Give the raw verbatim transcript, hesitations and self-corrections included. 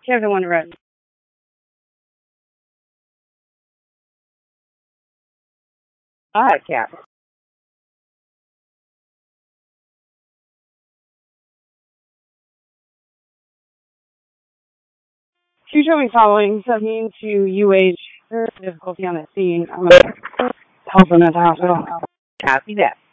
Kevin one red. I had a cat. She showed me following seventeen to U H. There's difficulty on the scene. I'm going to help them at the hospital. Copy that.